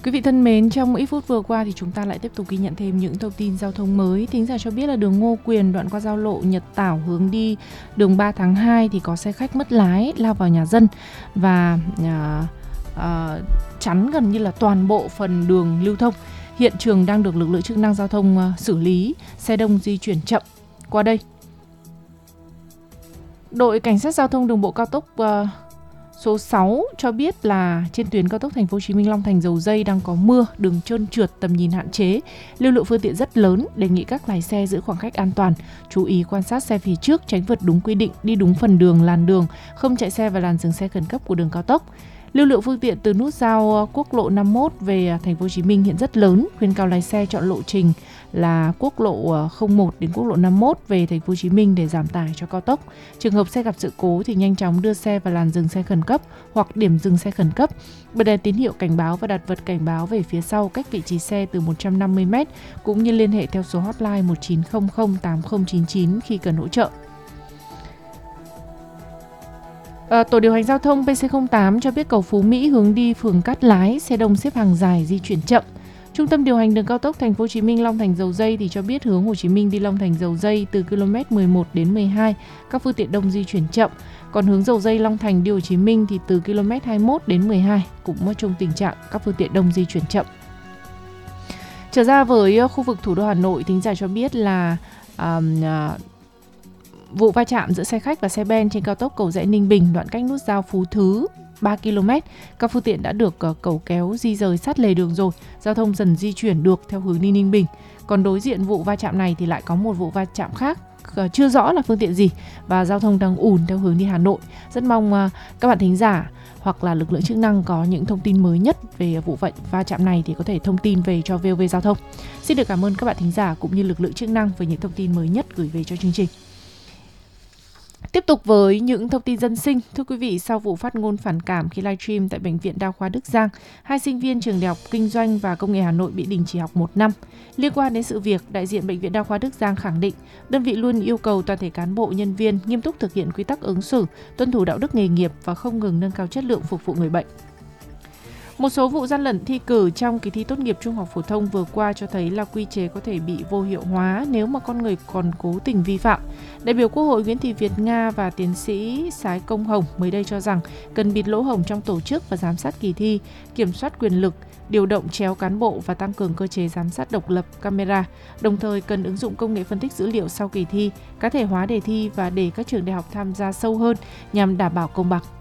Quý vị thân mến, trong ít phút vừa qua thì chúng ta lại tiếp tục ghi nhận thêm những thông tin giao thông mới. Thính giả cho biết là đường Ngô Quyền đoạn qua giao lộ Nhật Tảo hướng đi đường 3 tháng 2 thì có xe khách mất lái lao vào nhà dân và chắn gần như là toàn bộ phần đường lưu thông. Hiện trường đang được lực lượng chức năng giao thông xử lý, xe đông di chuyển chậm qua đây. Đội Cảnh sát Giao thông Đường bộ cao tốc số 6 cho biết là trên tuyến cao tốc Thành phố Hồ Chí Minh Long Thành Dầu Giây đang có mưa, đường trơn trượt, tầm nhìn hạn chế, lưu lượng phương tiện rất lớn, đề nghị các lái xe giữ khoảng cách an toàn, chú ý quan sát xe phía trước, tránh vượt đúng quy định, đi đúng phần đường, làn đường, không chạy xe vào làn dừng xe khẩn cấp của đường cao tốc. Lưu lượng phương tiện từ nút giao quốc lộ 51 về Thành phố Hồ Chí Minh hiện rất lớn, khuyên cáo lái xe chọn lộ trình là quốc lộ 01 đến quốc lộ 51 về Thành phố Hồ Chí Minh để giảm tải cho cao tốc. Trường hợp xe gặp sự cố thì nhanh chóng đưa xe vào làn dừng xe khẩn cấp hoặc điểm dừng xe khẩn cấp. Bật đèn tín hiệu cảnh báo và đặt vật cảnh báo về phía sau cách vị trí xe từ 150 m, cũng như liên hệ theo số hotline 1900 8099 khi cần hỗ trợ. Tổ điều hành giao thông PC08 cho biết cầu Phú Mỹ hướng đi phường Cát Lái, xe đông xếp hàng dài di chuyển chậm. Trung tâm điều hành đường cao tốc Thành phố Hồ Chí Minh Long Thành Dầu Giây thì cho biết hướng Hồ Chí Minh đi Long Thành Dầu Giây từ km 11 đến 12 các phương tiện đông di chuyển chậm. Còn hướng Dầu Giây Long Thành đi Hồ Chí Minh thì từ km 21 đến 12 cũng trong tình trạng các phương tiện đông di chuyển chậm. Trở ra với khu vực thủ đô Hà Nội, thính giả cho biết là vụ va chạm giữa xe khách và xe ben trên cao tốc Cầu Giẽ Ninh Bình đoạn cách nút giao Phú Thứ 3 km. Các phương tiện đã được cẩu kéo di rời sát lề đường rồi, giao thông dần di chuyển được theo hướng đi Ninh Bình. Còn đối diện vụ va chạm này thì lại có một vụ va chạm khác, chưa rõ là phương tiện gì và giao thông đang ùn theo hướng đi Hà Nội. Rất mong các bạn thính giả hoặc là lực lượng chức năng có những thông tin mới nhất về vụ va chạm này thì có thể thông tin về cho VOV Giao thông. Xin được cảm ơn các bạn thính giả cũng như lực lượng chức năng với những thông tin mới nhất gửi về cho chương trình. Tiếp tục với những thông tin dân sinh. Thưa quý vị, sau vụ phát ngôn phản cảm khi livestream tại Bệnh viện Đa khoa Đức Giang, 2 sinh viên trường Đại học Kinh doanh và Công nghệ Hà Nội bị đình chỉ học 1 năm. Liên quan đến sự việc, đại diện Bệnh viện Đa khoa Đức Giang khẳng định đơn vị luôn yêu cầu toàn thể cán bộ nhân viên nghiêm túc thực hiện quy tắc ứng xử, tuân thủ đạo đức nghề nghiệp và không ngừng nâng cao chất lượng phục vụ người bệnh. Một số vụ gian lận thi cử trong kỳ thi tốt nghiệp trung học phổ thông vừa qua cho thấy là quy chế có thể bị vô hiệu hóa nếu mà con người còn cố tình vi phạm. Đại biểu Quốc hội Nguyễn Thị Việt Nga và tiến sĩ Sái Công Hồng mới đây cho rằng cần bịt lỗ hổng trong tổ chức và giám sát kỳ thi, kiểm soát quyền lực, điều động chéo cán bộ và tăng cường cơ chế giám sát độc lập camera. Đồng thời cần ứng dụng công nghệ phân tích dữ liệu sau kỳ thi, cá thể hóa đề thi và để các trường đại học tham gia sâu hơn nhằm đảm bảo công bằng.